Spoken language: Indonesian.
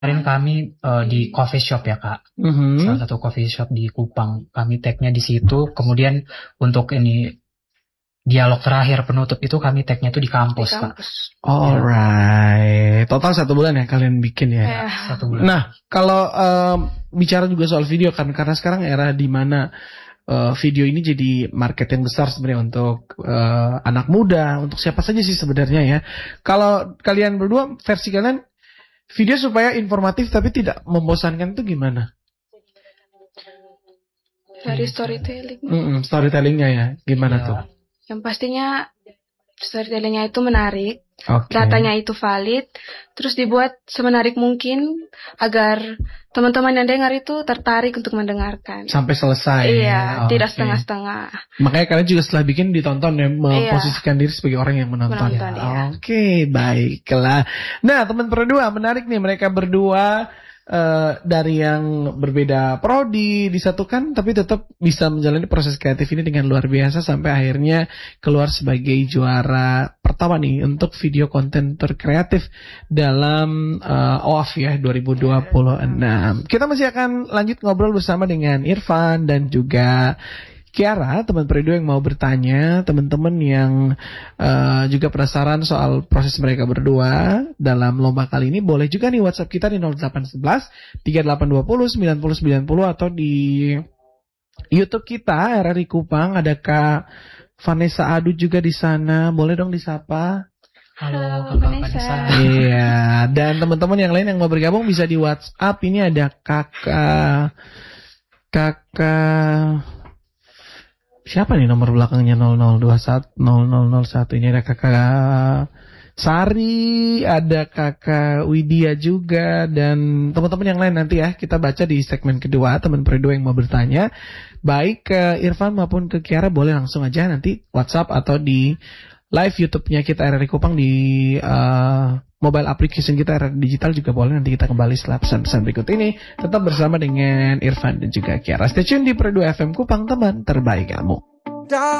Kemarin kami di coffee shop ya Kak, salah satu coffee shop di Kupang. Kami tag-nya di situ. Kemudian untuk ini dialog terakhir penutup itu kami tag-nya itu di kampus Kak. Alright, total 1 bulan ya kalian bikin ya. 1 bulan. Nah, kalau bicara juga soal video kan, karena sekarang era di mana video ini jadi market yang besar sebenarnya untuk anak muda, untuk siapa saja sih sebenarnya ya. Kalau kalian berdua, versi kalian video supaya informatif tapi tidak membosankan itu gimana? Dari storytelling. Storytellingnya ya, gimana tuh? Yang pastinya storytellingnya itu menarik, Okay. datanya itu valid, terus dibuat semenarik mungkin agar teman-teman yang dengar itu tertarik untuk mendengarkan. Sampai selesai. Iya, tidak setengah-setengah. Makanya kalian juga setelah bikin ditonton ya, memposisikan diri sebagai orang yang menonton. Iya. Oke, baiklah. Nah, teman berdua menarik nih, mereka berdua dari yang berbeda prodi disatukan, tapi tetap bisa menjalani proses kreatif ini dengan luar biasa sampai akhirnya keluar sebagai juara pertama nih untuk video konten terkreatif dalam OAF ya 2026. Kita masih akan lanjut ngobrol bersama dengan Irfan dan juga Kiara, teman perindo yang mau bertanya, teman-teman yang juga penasaran soal proses mereka berdua dalam lomba kali ini, boleh juga nih WhatsApp kita di 0811 3820 9090 atau di YouTube kita RRI Kupang. Ada Kak Vanessa Adu juga di sana, boleh dong disapa. Halo Kak Vanessa. Iya, dan teman-teman yang lain yang mau bergabung bisa di WhatsApp. Ini ada kakak siapa nih nomor belakangnya 0021 0001. Ini ada kakak Sari, ada kakak Widya juga, dan teman-teman yang lain nanti ya kita baca di segmen kedua. Teman perindo yang mau bertanya baik ke Irfan maupun ke Kiara boleh langsung aja nanti WhatsApp atau di live YouTube-nya kita RRI Kupang di mobile application kita RRI Digital juga boleh. Nanti kita kembali setelah pesan-pesan berikut ini. Tetap bersama dengan Irfan dan juga Kiara. Stay tune di Perindo FM Kupang, teman terbaik kamu.